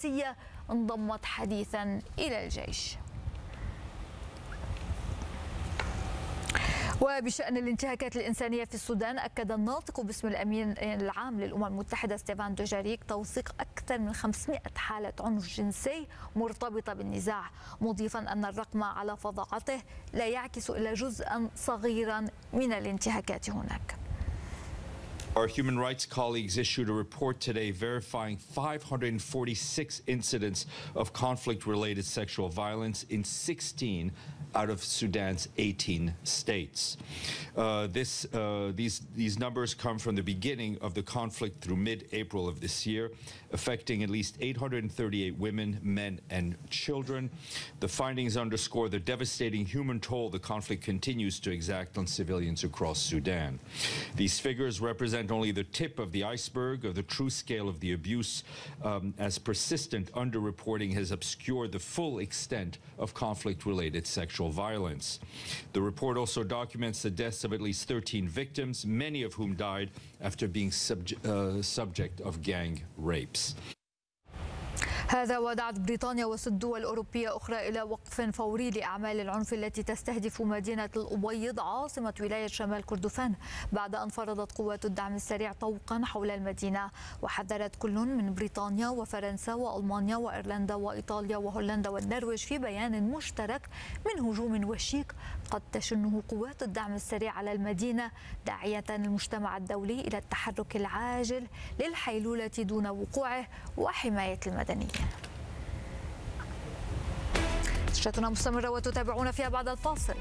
سياسية انضمت حديثا إلى الجيش. وبشأن الانتهاكات الإنسانية في السودان، أكد الناطق باسم الأمين العام للأمم المتحدة ستيفان دوجاريك توثيق أكثر من 500 حالة عنف جنسي مرتبطة بالنزاع، مضيفا أن الرقم على فظاعته لا يعكس إلا جزءا صغيرا من الانتهاكات هناك. Our human rights colleagues issued a report today verifying 546 incidents of conflict-related sexual violence in 16 out of Sudan's 18 states. These numbers come from the beginning of the conflict through mid-April of this year, affecting at least 838 women, men, and children. The findings underscore the devastating human toll the conflict continues to exact on civilians across Sudan. These figures represent only the tip of the iceberg of the true scale of the abuse, as persistent underreporting has obscured the full extent of conflict-related sexual violence. The report also documents the deaths of at least 13 victims, many of whom died after being subject of gang rapes. هذا ودعت بريطانيا والدول الأوروبية أخرى إلى وقف فوري لأعمال العنف التي تستهدف مدينة الأبيض عاصمة ولاية شمال كردفان، بعد أن فرضت قوات الدعم السريع طوقا حول المدينة. وحذرت كل من بريطانيا وفرنسا وألمانيا وإيرلندا وإيطاليا وهولندا والنرويج في بيان مشترك من هجوم وشيك قد تشنه قوات الدعم السريع على المدينة، داعية المجتمع الدولي إلى التحرك العاجل للحيلولة دون وقوعه وحماية المدنيين. نشرتنا مستمرة وتتابعون فيها بعد الفاصل.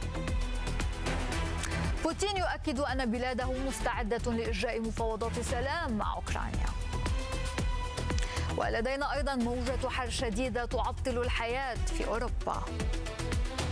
بوتين يؤكد أن بلاده مستعدة لإجراء مفاوضات سلام مع أوكرانيا. ولدينا أيضا موجة حر شديدة تعطل الحياة في أوروبا.